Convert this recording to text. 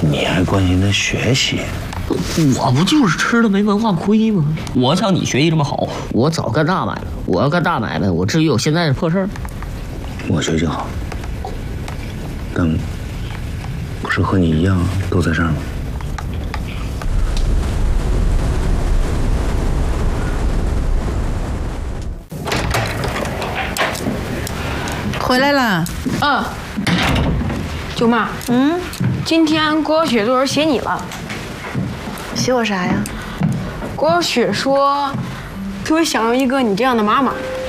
你还关心他学习？ 我不就是吃了没文化亏吗？我想你学习这么好，我早干大买卖。我要干大买卖，我至于有现在的破事儿？ 我学习好，但不是和你一样都在这儿吗？ 回来了。 舅妈，今天郭雪作文写你了。 写我啥呀？ 郭雪说，特别想要一个你这样的妈妈。